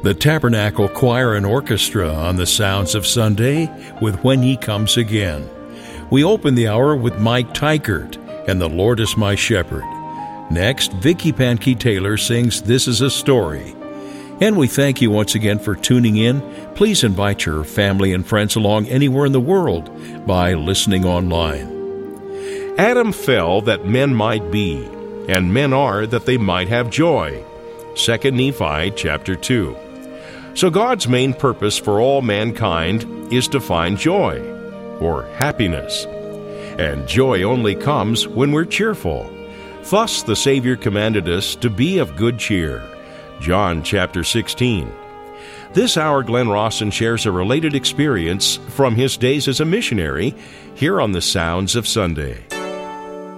The Tabernacle Choir and Orchestra on the Sounds of Sunday with When He Comes Again. We open the hour with Mike Tykert and The Lord is My Shepherd. Next, Vicky Pankey Taylor sings This Is a Story. And we thank you once again for tuning in. Please invite your family and friends along anywhere in the world by listening online. Adam fell that men might be, and men are that they might have joy. 2 Nephi chapter 2. So God's main purpose for all mankind is to find joy, or happiness. And joy only comes when we're cheerful. Thus the Savior commanded us to be of good cheer. John chapter 16. This hour, Glenn Rawson shares a related experience from his days as a missionary here on the Sounds of Sunday.